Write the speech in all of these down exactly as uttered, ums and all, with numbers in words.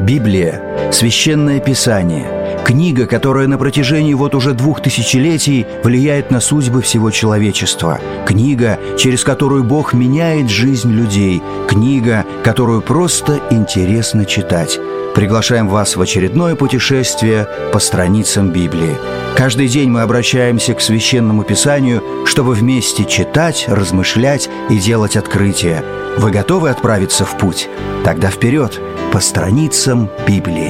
Библия – священное писание, книга, которая на протяжении вот уже двух тысячелетий влияет на судьбы всего человечества, книга, через которую Бог меняет жизнь людей, книга, которую просто интересно читать. Приглашаем вас в очередное путешествие по страницам Библии. Каждый день мы обращаемся к Священному Писанию, чтобы вместе читать, размышлять и делать открытия. Вы готовы отправиться в путь? Тогда вперед, по страницам Библии.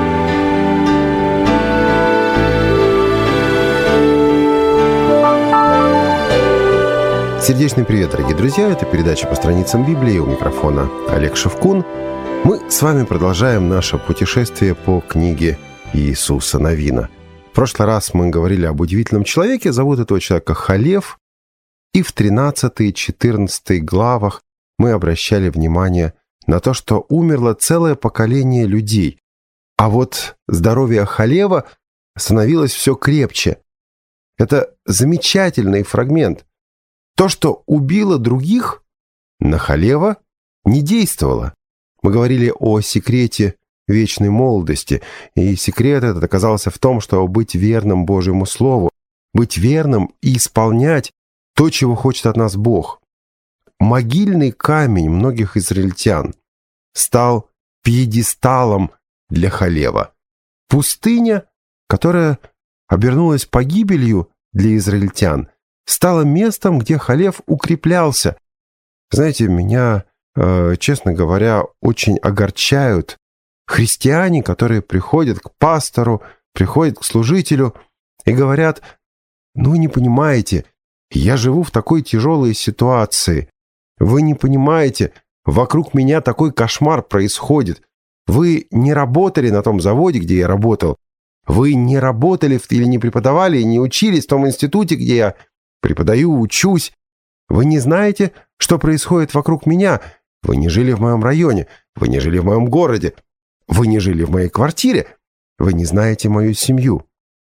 Сердечный привет, дорогие друзья! Это передача «По страницам Библии». У микрофона Олег Шевкун. Мы с вами продолжаем наше путешествие по книге Иисуса Навина. В прошлый раз мы говорили об удивительном человеке. Зовут этого человека Халев. И в тринадцатой и четырнадцатой главах мы обращали внимание на то, что умерло целое поколение людей. А вот здоровье Халева становилось все крепче. Это замечательный фрагмент. То, что убило других, на Халева не действовало. Мы говорили о секрете вечной молодости, и секрет этот оказался в том, что быть верным Божьему Слову, быть верным и исполнять то, чего хочет от нас Бог. Могильный камень многих израильтян стал пьедесталом для Халева. Пустыня, которая обернулась погибелью для израильтян, стала местом, где Халев укреплялся. Знаете, меня, э, честно говоря, очень огорчают христиане, которые приходят к пастору, приходят к служителю и говорят: «Ну, вы не понимаете, я живу в такой тяжелой ситуации. Вы не понимаете, вокруг меня такой кошмар происходит. Вы не работали на том заводе, где я работал. Вы не работали или не преподавали, не учились в том институте, где я преподаю, учусь. Вы не знаете, что происходит вокруг меня. Вы не жили в моем районе. Вы не жили в моем городе. Вы не жили в моей квартире. Вы не знаете мою семью».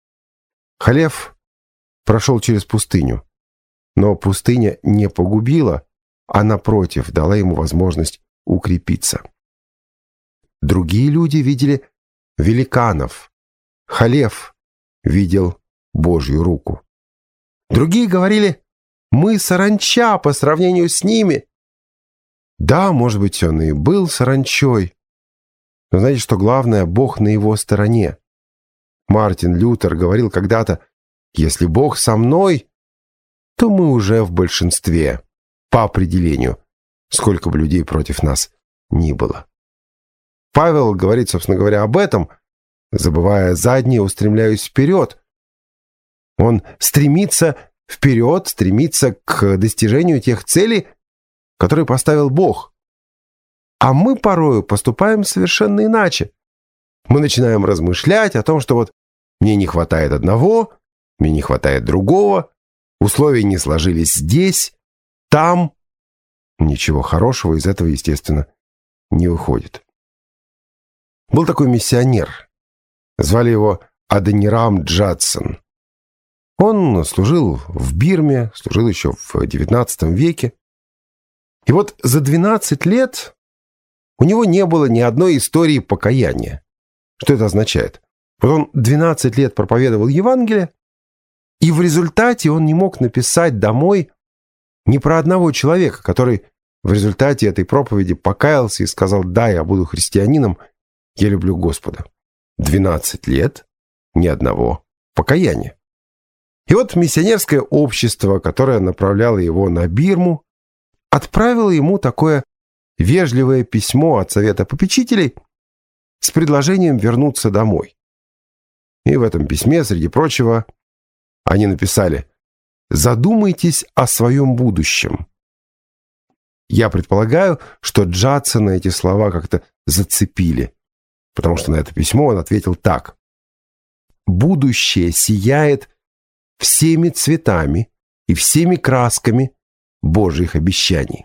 Халев прошел через пустыню. Но пустыня не погубила, а напротив дала ему возможность укрепиться. Другие люди видели великанов. Халев видел Божью руку. Другие говорили: «Мы саранча по сравнению с ними». Да, может быть, он и был саранчой. Но знаете, что главное? Бог на его стороне. Мартин Лютер говорил когда-то: «Если Бог со мной, то мы уже в большинстве, по определению, сколько бы людей против нас ни было». Павел говорит, собственно говоря, об этом: «Забывая заднее, устремляюсь вперед». Он стремится вперед, стремится к достижению тех целей, которые поставил Бог. А мы порою поступаем совершенно иначе. Мы начинаем размышлять о том, что вот мне не хватает одного, мне не хватает другого, условия не сложились здесь, там. Ничего хорошего из этого, естественно, не выходит. Был такой миссионер. Звали его Адонирам Джадсон. Он служил в Бирме, служил еще в девятнадцатом веке. И вот за двенадцать лет у него не было ни одной истории покаяния. Что это означает? Вот он двенадцать лет проповедовал Евангелие, и в результате он не мог написать домой ни про одного человека, который в результате этой проповеди покаялся и сказал: «Да, я буду христианином, я люблю Господа». двенадцать лет, ни одного покаяния. И вот миссионерское общество, которое направляло его на Бирму, отправило ему такое вежливое письмо от Совета попечителей с предложением вернуться домой. И в этом письме, среди прочего, они написали: «Задумайтесь о своем будущем». Я предполагаю, что Джадсона эти слова как-то зацепили, потому что на это письмо он ответил так: «Будущее сияет всеми цветами и всеми красками Божьих обещаний».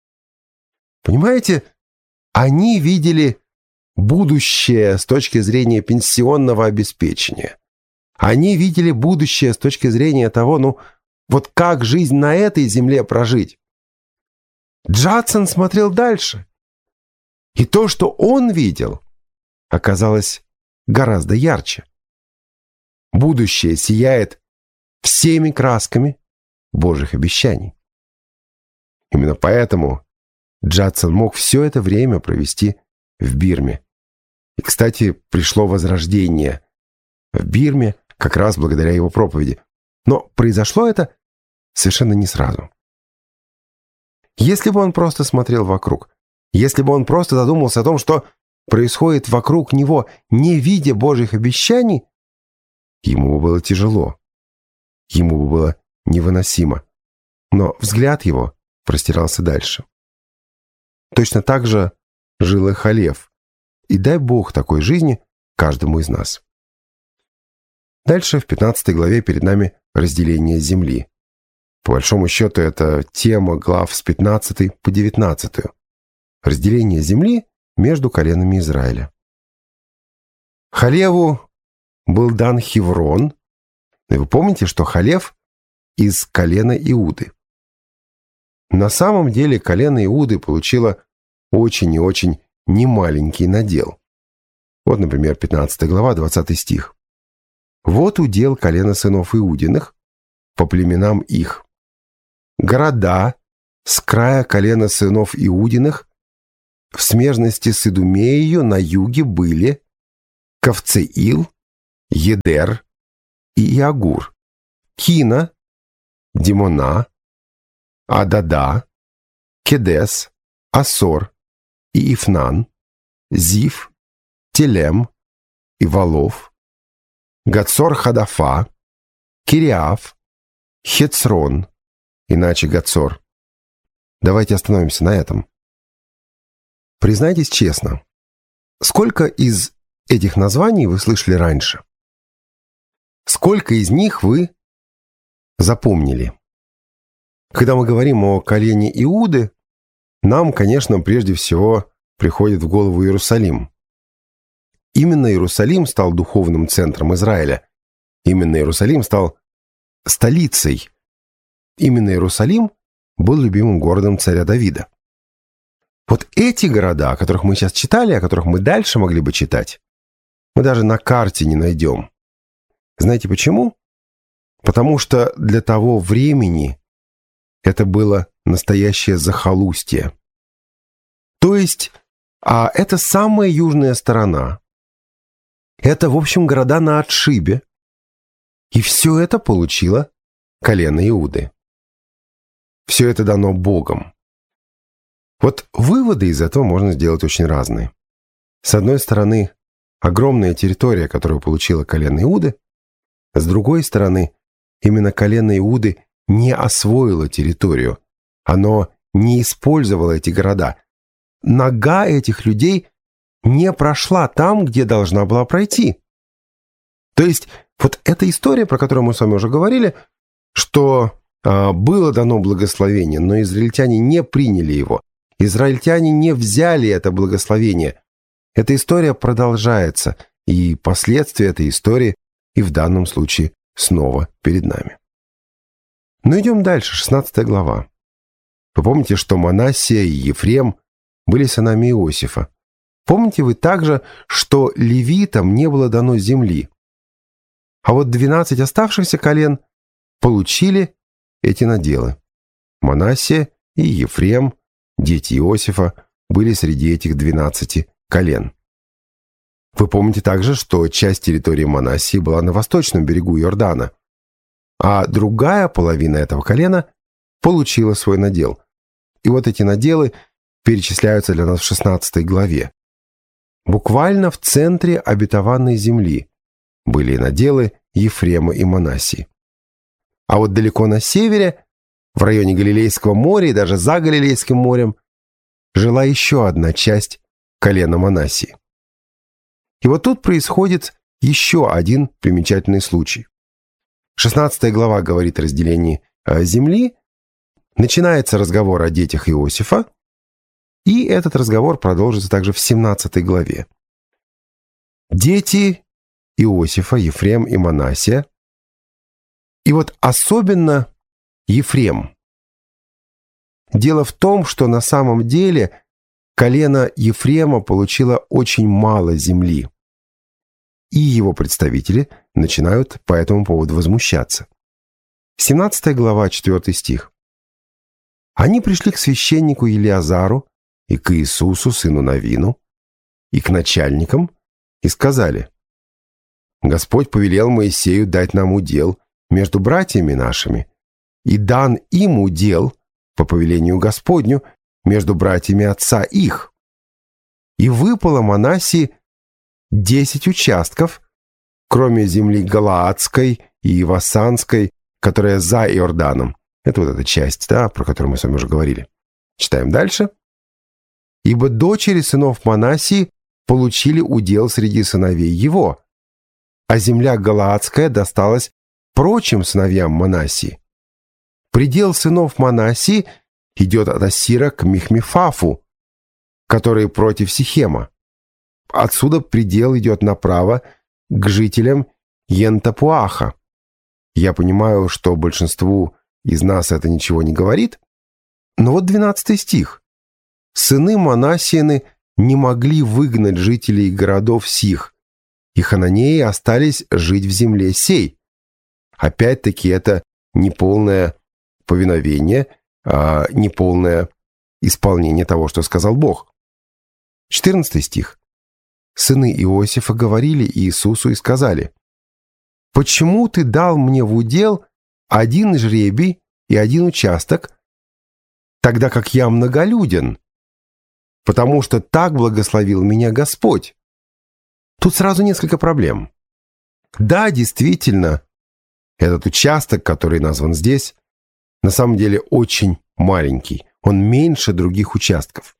Понимаете, они видели будущее с точки зрения пенсионного обеспечения. Они видели будущее с точки зрения того, ну, вот как жизнь на этой земле прожить. Джадсон смотрел дальше. И то, что он видел, оказалось гораздо ярче. Будущее сияет всеми красками Божьих обещаний. Именно поэтому Джадсон мог все это время провести в Бирме. И, кстати, пришло возрождение в Бирме как раз благодаря его проповеди. Но произошло это совершенно не сразу. Если бы он просто смотрел вокруг, если бы он просто задумался о том, что происходит вокруг него, не видя Божьих обещаний, ему бы было тяжело, ему бы было невыносимо. Но взгляд его простирался дальше. Точно так же жил и Халев. И дай Бог такой жизни каждому из нас. Дальше в пятнадцатой главе перед нами разделение земли. По большому счету, это тема глав с пятнадцатой по девятнадцатую. Разделение земли между коленами Израиля. Халеву был дан Хеврон. И вы помните, что Халев из колена Иуды. На самом деле колено Иуды получило очень и очень немаленький надел. Вот, например, пятнадцатая глава, двадцатый стих. «Вот удел колена сынов Иудиных по племенам их. Города с края колена сынов Иудиных в смежности с Идумеей на юге были Кавцеил, Едер и Иагур, Кина, Димона, Адада, Кедес, Асор и Ифнан, Зив, Телем и Валов, Гацор-Хадафа, Кириаф, Хецрон, иначе Гацор». Давайте остановимся на этом. Признайтесь честно, сколько из этих названий вы слышали раньше? Сколько из них вы запомнили? Когда мы говорим о колене Иуды, нам, конечно, прежде всего приходит в голову Иерусалим. Именно Иерусалим стал духовным центром Израиля. Именно Иерусалим стал столицей. Именно Иерусалим был любимым городом царя Давида. Вот эти города, о которых мы сейчас читали, о которых мы дальше могли бы читать, мы даже на карте не найдем. Знаете почему? Потому что для того времени это было настоящее захолустье. То есть, а это самая южная сторона. Это, в общем, города на отшибе. И все это получило колено Иуды. Все это дано Богом. Вот выводы из этого можно сделать очень разные. С одной стороны, огромная территория, которую получила колено Иуды. С другой стороны, именно колено Иуды не освоило территорию. Оно не использовало эти города. Нога этих людей не прошла там, где должна была пройти. То есть, вот эта история, про которую мы с вами уже говорили, что а, было дано благословение, но израильтяне не приняли его. Израильтяне не взяли это благословение. Эта история продолжается, и последствия этой истории и в данном случае снова перед нами. Но идем дальше, шестнадцатая глава. Вы помните, что Манассия и Ефрем были сынами Иосифа. Помните вы также, что левитам не было дано земли. А вот двенадцать оставшихся колен получили эти наделы. Манассия и Ефрем, дети Иосифа, были среди этих двенадцати колен. Вы помните также, что часть территории Манассии была на восточном берегу Иордана, а другая половина этого колена получила свой надел. И вот эти наделы перечисляются для нас в шестнадцатой главе. Буквально в центре обетованной земли были наделы Ефрема и Манассии. А вот далеко на севере, в районе Галилейского моря и даже за Галилейским морем, жила еще одна часть колена Манассии. И вот тут происходит еще один примечательный случай. шестнадцатая глава говорит о разделении земли, начинается разговор о детях Иосифа, и этот разговор продолжится также в семнадцатой главе. Дети Иосифа, Ефрем и Манассия, и вот особенно Ефрем. Дело в том, что на самом деле колено Ефрема получило очень мало земли. И его представители начинают по этому поводу возмущаться. семнадцатая глава, четвёртый стих. «Они пришли к священнику Елиазару и к Иисусу, сыну Навину, и к начальникам, и сказали: Господь повелел Моисею дать нам удел между братьями нашими, и дан им удел по повелению Господню между братьями отца их. И выпало Манассии десять участков, кроме земли Галаадской и Вассанской, которая за Иорданом». Это вот эта часть, да, про которую мы с вами уже говорили. Читаем дальше. «Ибо дочери сынов Манассии получили удел среди сыновей его, а земля Галаадская досталась прочим сыновьям Манассии. Предел сынов Манассии идет от Ассира к Михмефафу, который против Сихема. Отсюда предел идет направо к жителям Йен-Тапуаха. Я понимаю, что большинству из нас это ничего не говорит, но вот двенадцатый стих. «Сыны Манассиины не могли выгнать жителей городов сих, и хананеи остались жить в земле сей». Опять-таки это неполное повиновение, а неполное исполнение того, что сказал Бог. четырнадцатый стих. «Сыны Иосифа говорили Иисусу и сказали: Почему ты дал мне в удел один жребий и один участок, тогда как я многолюден? Потому что так благословил меня Господь». Тут сразу несколько проблем. Да, действительно, этот участок, который назван здесь, на самом деле очень маленький. Он меньше других участков.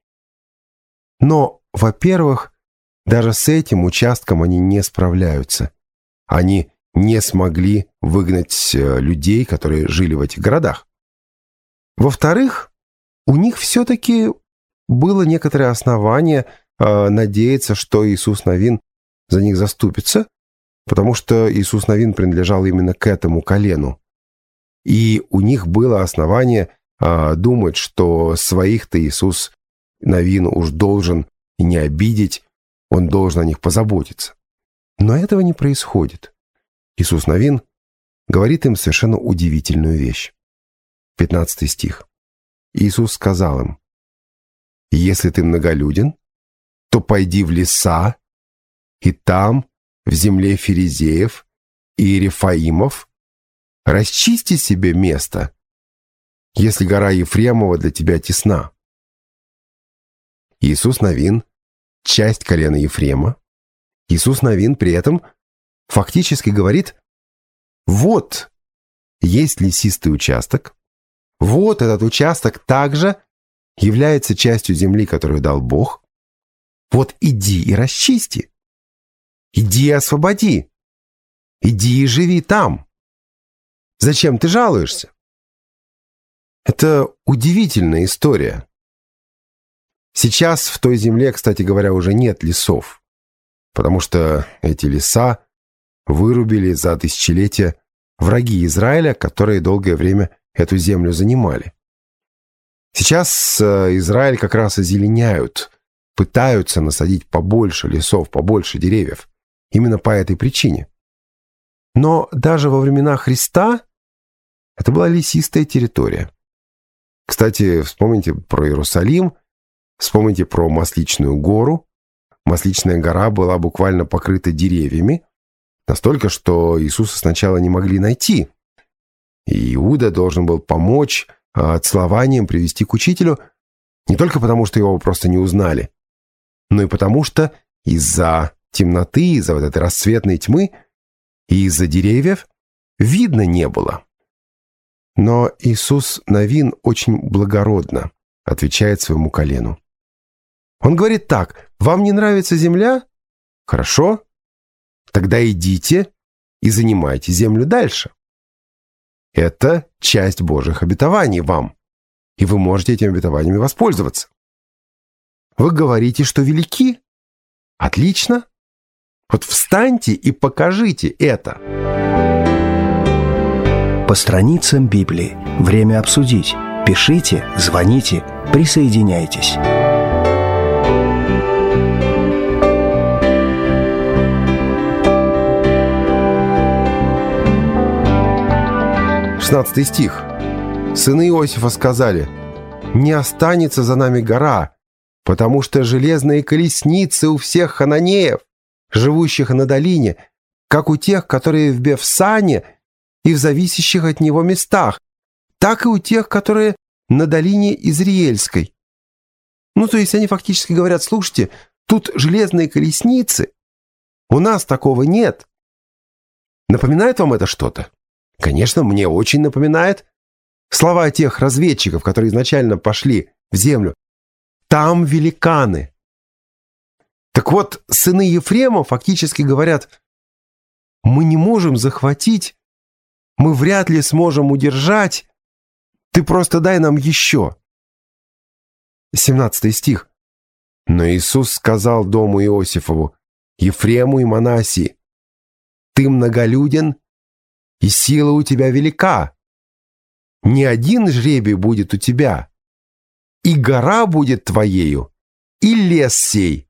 Но, во-первых, даже с этим участком они не справляются. Они не смогли выгнать людей, которые жили в этих городах. Во-вторых, у них все-таки было некоторое основание э, надеяться, что Иисус Навин за них заступится, потому что Иисус Навин принадлежал именно к этому колену. И у них было основание э, думать, что своих-то Иисус Навин уж должен и не обидеть, он должен о них позаботиться. Но этого не происходит. Иисус Навин говорит им совершенно удивительную вещь. пятнадцатый стих. Иисус сказал им: «Если ты многолюден, то пойди в леса, и там, в земле ферезеев и Рефаимов, расчисти себе место, если гора Ефремова для тебя тесна». Иисус Навин — часть колена Ефрема. Иисус Навин при этом фактически говорит: вот есть лесистый участок, вот этот участок также является частью земли, которую дал Бог. Вот иди и расчисти. Иди и освободи. Иди и живи там. Зачем ты жалуешься? Это удивительная история. Сейчас в той земле, кстати говоря, уже нет лесов, потому что эти леса вырубили за тысячелетия враги Израиля, которые долгое время эту землю занимали. Сейчас Израиль как раз озеленяют, пытаются насадить побольше лесов, побольше деревьев. Именно по этой причине. Но даже во времена Христа это была лесистая территория. Кстати, вспомните про Иерусалим, вспомните про Масличную гору. Масличная гора была буквально покрыта деревьями, настолько, что Иисуса сначала не могли найти. И Иуда должен был помочь отцелованием привести к учителю, не только потому, что его просто не узнали, но и потому, что из-за темноты, из-за вот этой расцветной тьмы и из-за деревьев видно не было. Но Иисус Навин очень благородно отвечает своему колену. Он говорит так: вам не нравится земля? Хорошо, тогда идите и занимайте землю дальше. Это часть Божьих обетований вам, и вы можете этими обетованиями воспользоваться. Вы говорите, что велики? Отлично. Вот встаньте и покажите это. По страницам Библии. Время обсудить. Пишите, звоните, присоединяйтесь. шестнадцатый стих. «Сыны Иосифа сказали: не останется за нами гора, потому что железные колесницы у всех хананеев, живущих на долине, как у тех, которые в Бевсане и в зависящих от него местах, так и у тех, которые на долине Изриэльской». Ну, то есть они фактически говорят: слушайте, тут железные колесницы, у нас такого нет. Напоминает вам это что-то? Конечно, мне очень напоминает слова тех разведчиков, которые изначально пошли в землю. Там великаны. Так вот, сыны Ефрема фактически говорят: мы не можем захватить, мы вряд ли сможем удержать, ты просто дай нам еще. семнадцатый стих. Но Иисус сказал дому Иосифову, Ефрему и Манассии: ты многолюден, и сила у тебя велика. Не один жребий будет у тебя, и гора будет твоею, и лес сей.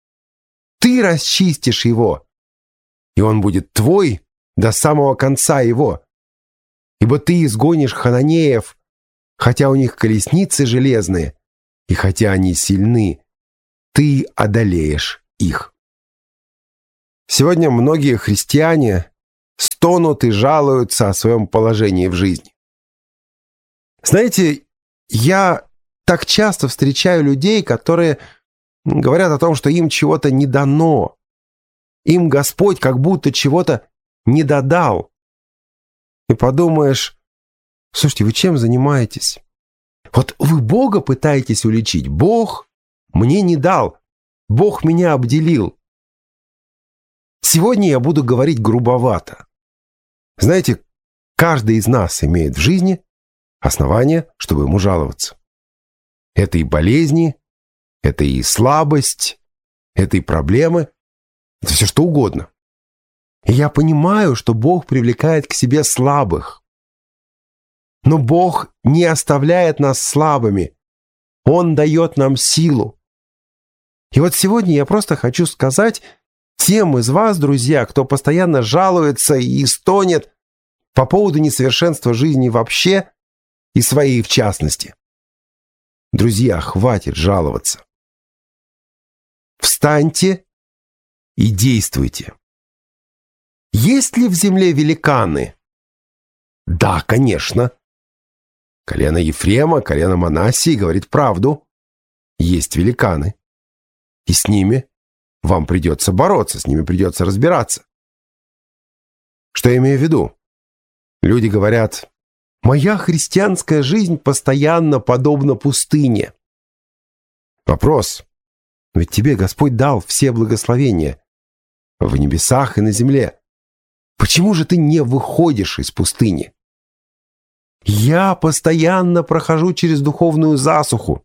Ты расчистишь его, и он будет твой до самого конца его. Ибо ты изгонишь хананеев, хотя у них колесницы железные, и хотя они сильны, ты одолеешь их. Сегодня многие христиане стонут и жалуются о своем положении в жизни. Знаете, я так часто встречаю людей, которые говорят о том, что им чего-то не дано. Им Господь как будто чего-то не додал. И подумаешь: слушайте, вы чем занимаетесь? Вот вы Бога пытаетесь уличить. Бог мне не дал. Бог меня обделил. Сегодня я буду говорить грубовато. Знаете, каждый из нас имеет в жизни основания, чтобы ему жаловаться. Это и болезни, это и слабость, это и проблемы, это все что угодно. И я понимаю, что Бог привлекает к себе слабых. Но Бог не оставляет нас слабыми. Он дает нам силу. И вот сегодня я просто хочу сказать тем из вас, друзья, кто постоянно жалуется и стонет по поводу несовершенства жизни вообще и своей в частности. Друзья, хватит жаловаться. Встаньте и действуйте. Есть ли в земле великаны? Да, конечно. Колено Ефрема, колено Манассии говорит правду. Есть великаны. И с ними вам придется бороться, с ними придется разбираться. Что я имею в виду? Люди говорят: моя христианская жизнь постоянно подобна пустыне. Вопрос: ведь тебе Господь дал все благословения в небесах и на земле. Почему же ты не выходишь из пустыни? Я постоянно прохожу через духовную засуху.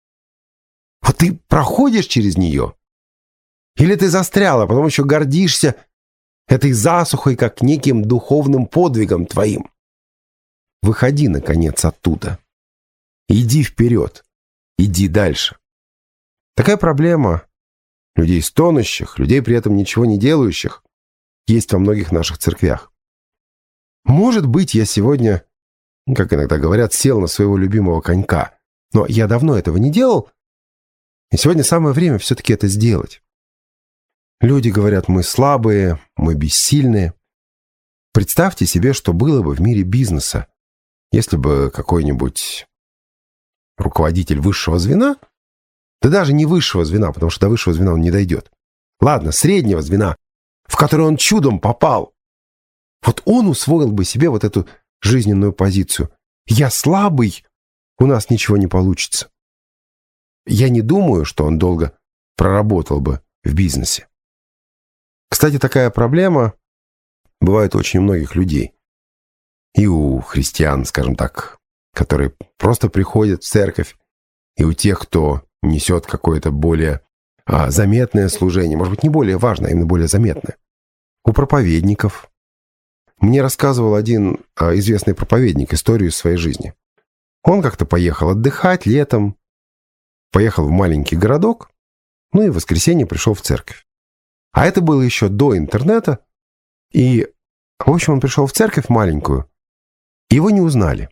Вот ты проходишь через нее? Или ты застрял, а потом еще гордишься этой засухой как неким духовным подвигом твоим? Выходи, наконец, оттуда. Иди вперед. Иди дальше. Такая проблема людей стонущих, людей при этом ничего не делающих, есть во многих наших церквях. Может быть, я сегодня, как иногда говорят, сел на своего любимого конька, но я давно этого не делал, и сегодня самое время все-таки это сделать. Люди говорят: мы слабые, мы бессильные. Представьте себе, что было бы в мире бизнеса, если бы какой-нибудь руководитель высшего звена, да даже не высшего звена, потому что до высшего звена он не дойдет. Ладно, среднего звена, в которое он чудом попал. Вот он усвоил бы себе вот эту жизненную позицию. Я слабый, у нас ничего не получится. Я не думаю, что он долго проработал бы в бизнесе. Кстати, такая проблема бывает у очень многих людей. И у христиан, скажем так, которые просто приходят в церковь, и у тех, кто несет какое-то более а, заметное служение, может быть, не более важное, а именно более заметное. У проповедников. Мне рассказывал один а, известный проповедник историю из своей жизни. Он как-то поехал отдыхать летом, поехал в маленький городок, ну и в воскресенье пришел в церковь. А это было еще до интернета, и, в общем, он пришел в церковь маленькую, Его не узнали.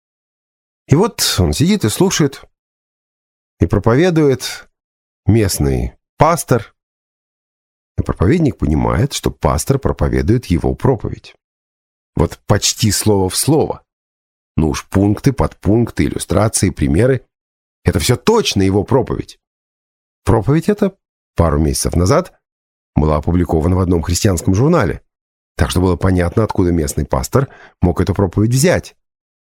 И вот он сидит и слушает, и проповедует местный пастор. И проповедник понимает, что пастор проповедует его проповедь. Вот почти слово в слово. Ну уж пункты, подпункты, иллюстрации, примеры. Это все точно его проповедь. Проповедь эта пару месяцев назад была опубликована в одном христианском журнале. Так что было понятно, откуда местный пастор мог эту проповедь взять.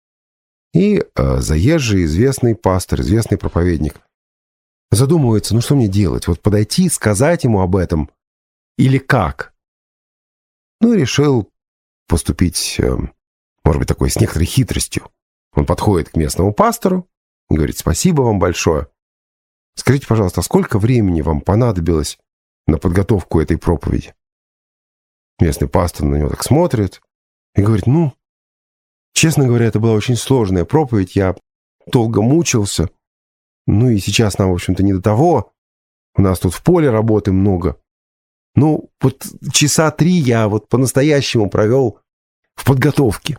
И э, заезжий известный пастор, известный проповедник задумывается, ну что мне делать? Вот подойти, сказать ему об этом или как? Ну и решил поступить, э, может быть, такой с некоторой хитростью. Он подходит к местному пастору и говорит: спасибо вам большое. Скажите, пожалуйста, сколько времени вам понадобилось на подготовку этой проповеди? Местный пастор на него так смотрит и говорит: ну, честно говоря, это была очень сложная проповедь, я долго мучился, ну и сейчас нам, в общем-то, не до того, у нас тут в поле работы много. Ну, вот часа три я вот по-настоящему провел в подготовке.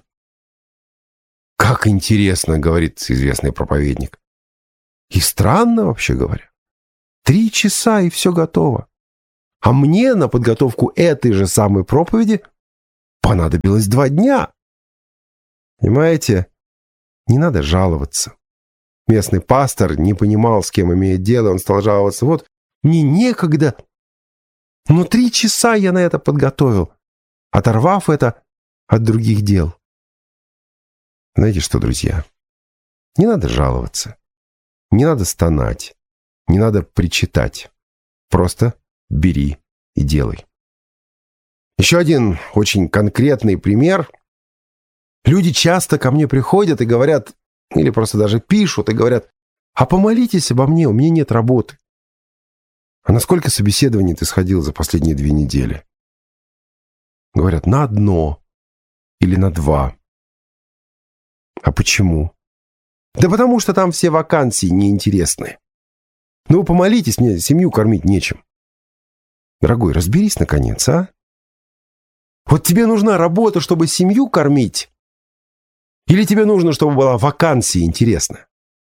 Как интересно, говорит известный проповедник. И странно, вообще говоря. Три часа, и все готово. А мне на подготовку этой же самой проповеди понадобилось два дня. Понимаете, не надо жаловаться. Местный пастор не понимал, с кем имеет дело, он стал жаловаться: вот, мне некогда, но три часа я на это подготовил, оторвав это от других дел. Знаете что, друзья, не надо жаловаться, не надо стонать, не надо причитать, просто бери и делай. Еще один очень конкретный пример. Люди часто ко мне приходят и говорят, или просто даже пишут и говорят: а помолитесь обо мне, у меня нет работы. А на сколько собеседований ты сходил за последние две недели? Говорят: на одно или на два. А почему? Да потому что там все вакансии неинтересные. Ну вы помолитесь, мне семью кормить нечем. Дорогой, разберись наконец, а? Вот тебе нужна работа, чтобы семью кормить? Или тебе нужно, чтобы была вакансия интересная?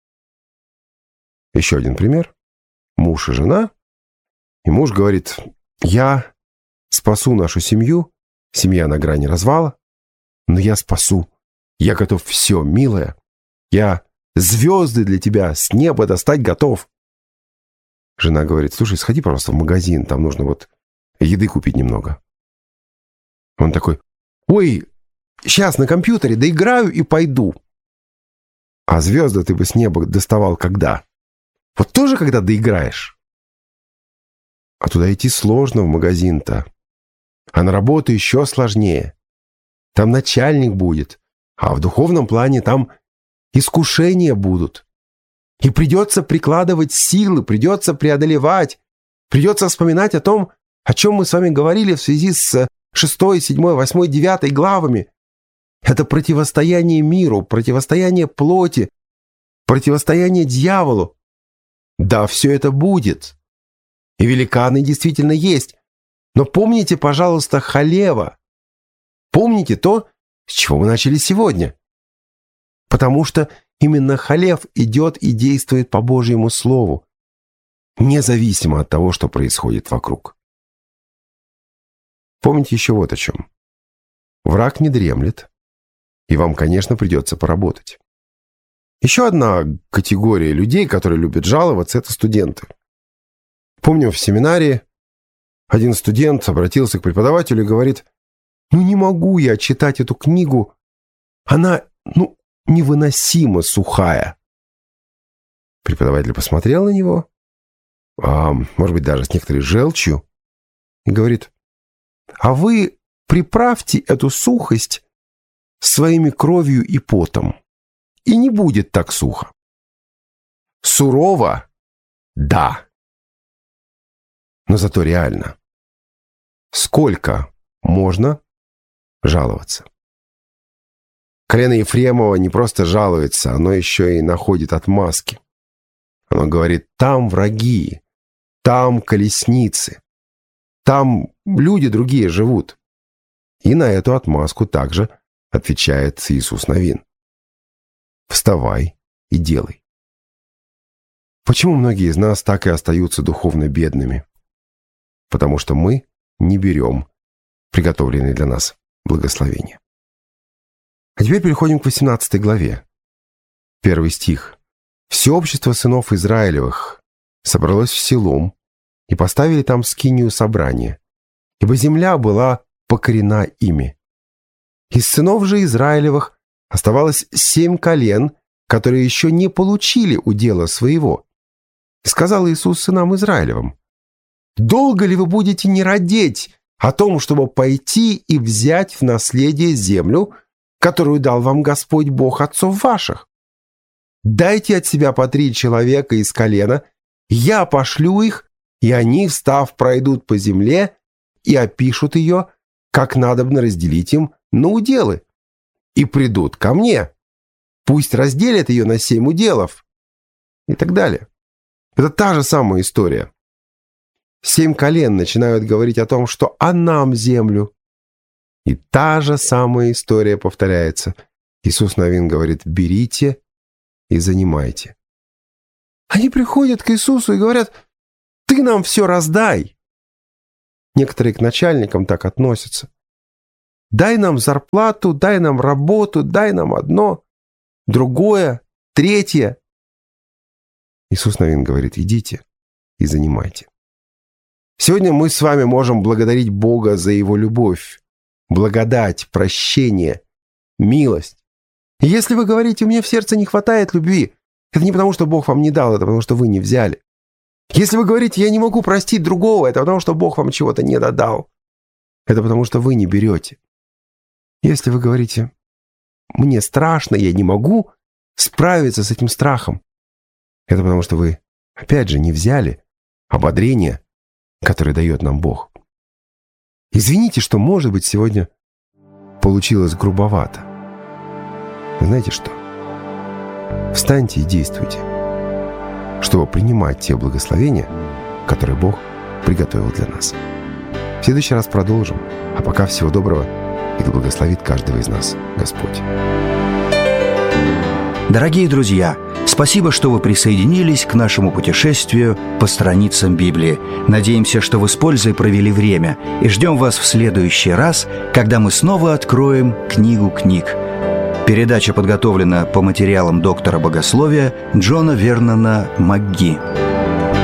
Еще один пример. Муж и жена. И муж говорит: я спасу нашу семью. Семья на грани развала. Но я спасу. Я готов все, милая. Я звезды для тебя с неба достать готов. Жена говорит: слушай, сходи, пожалуйста, в магазин. Там нужно вот еды купить немного. Он такой: ой, сейчас на компьютере доиграю и пойду. А звезды ты бы с неба доставал когда? Вот тоже когда доиграешь? А туда идти сложно в магазин-то. А на работу еще сложнее. Там начальник будет. А в духовном плане там искушения будут. И придется прикладывать силы, придется преодолевать. Придется вспоминать о том, о чем мы с вами говорили в связи с шестой, седьмой, восьмой, девятой главами. Это противостояние миру, противостояние плоти, противостояние дьяволу. Да, все это будет. И великаны действительно есть. Но помните, пожалуйста, халева. Помните то, с чего мы начали сегодня. Потому что именно халев идет и действует по Божьему Слову, независимо от того, что происходит вокруг. Помните еще вот о чем. Враг не дремлет, и вам, конечно, придется поработать. Еще одна категория людей, которые любят жаловаться, это студенты. Помню, в семинарии один студент обратился к преподавателю и говорит: ну не могу я читать эту книгу, она, ну, невыносимо сухая. Преподаватель посмотрел на него, а, может быть, даже с некоторой желчью, и говорит: а вы приправьте эту сухость своими кровью и потом, и не будет так сухо. Сурово? Да. Но зато реально. Сколько можно жаловаться? Колено Ефремова не просто жалуется, оно еще и находит отмазки. Оно говорит: там враги, там колесницы, там люди другие живут. И на эту отмазку также отвечает Иисус Навин. Вставай и делай. Почему многие из нас так и остаются духовно бедными? Потому что мы не берем приготовленные для нас благословения. А теперь переходим к восемнадцатой главе. Первый стих. «Все общество сынов Израилевых собралось в Силом и поставили там скинию собрания, ибо земля была покорена ими. Из сынов же Израилевых оставалось семь колен, которые еще не получили удела своего. И сказал Иисус сынам Израилевым: долго ли вы будете не радеть о том, чтобы пойти и взять в наследие землю, которую дал вам Господь Бог отцов ваших? Дайте от себя по три человека из колена, я пошлю их, и они, встав, пройдут по земле и опишут ее, как надобно разделить им на уделы, и придут ко мне. Пусть разделят ее на семь уделов». И так далее. Это та же самая история. Семь колен начинают говорить о том, что «а нам землю». И та же самая история повторяется. Иисус Навин говорит: «берите и занимайте». Они приходят к Иисусу и говорят: «ты нам все раздай». Некоторые к начальникам так относятся. «Дай нам зарплату, дай нам работу, дай нам одно, другое, третье». Иисус Навин говорит: идите и занимайте. Сегодня мы с вами можем благодарить Бога за Его любовь, благодать, прощение, милость. И если вы говорите: у меня в сердце не хватает любви, это не потому, что Бог вам не дал, это потому, что вы не взяли. Если вы говорите: я не могу простить другого, это потому, что Бог вам чего-то не додал. Это потому, что вы не берете. Если вы говорите: мне страшно, я не могу справиться с этим страхом, это потому, что вы, опять же, не взяли ободрение, которое дает нам Бог. Извините, что, может быть, сегодня получилось грубовато. Вы знаете что? Встаньте и действуйте, чтобы принимать те благословения, которые Бог приготовил для нас. В следующий раз продолжим. А пока всего доброго, и да благословит каждого из нас Господь. Дорогие друзья, спасибо, что вы присоединились к нашему путешествию по страницам Библии. Надеемся, что вы с пользой провели время, и ждем вас в следующий раз, когда мы снова откроем книгу книг. Передача подготовлена по материалам доктора богословия Джона Вернона МакГи.